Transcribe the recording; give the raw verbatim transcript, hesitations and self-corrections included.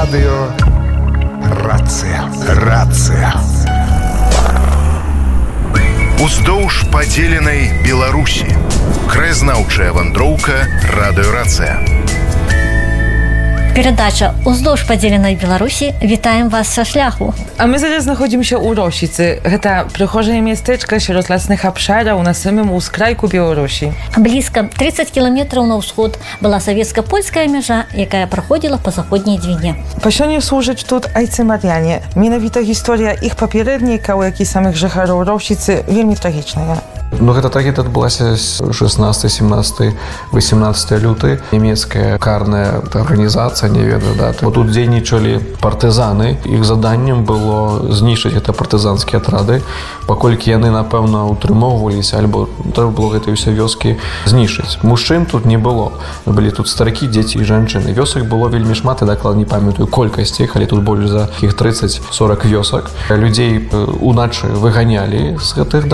Радыё Рацыя. Рацыя. Уздоўж падзеленай Беларусі. Краязнаўчая вандроўка радыёрацыя. Перадача «Уздоўж падзеленай Беларусі». Вітаем вас са шляху. А мы зараз знаходзімся ў Росіцы. Гэта прыгожае мястэчка сярод лясных абшараў на самым ускрайку Беларусі. Блізка тридцать кіламетраў на ўсход была савецка-польская мяжа, якая праходзіла па заходняй Двіне. Па сёння служаць тут айцы-мар'яне. Менавіта гісторыя іх папярэднікаў, як і самых жыхароў Росіцы, вельмі трагічная. Ну, гэта трагедыя адбылася шестнадцатый, семнадцатый, восемнадцатый люты. Нямецкая карная арганізацыя, не ведаю даты. Вот тут дзейнічалі партызаны. Іх заданнем было знішчыць гэта партызанскія атрады, паколькі яны, напэўна, утрымоўваліся, альбо трэба было гэтай усе вёскі знішчыць. Мужчын тут не было. Былі тут старыкі, дзеці і жанчыны. Вёсак было вельмі шмат, я дакладна не памятаю колькасці, але тут больш за іх тридцать сорок вёсак. Людзей уначы выганялі з гэтых